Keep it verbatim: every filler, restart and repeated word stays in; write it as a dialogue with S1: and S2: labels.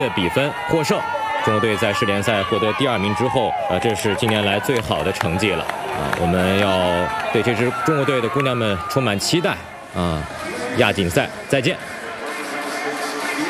S1: 的比分获胜。中国队在世联赛获得第二名之后，呃，这是近年来最好的成绩了啊！我们要对这支中国队的姑娘们充满期待啊！亚锦赛再见。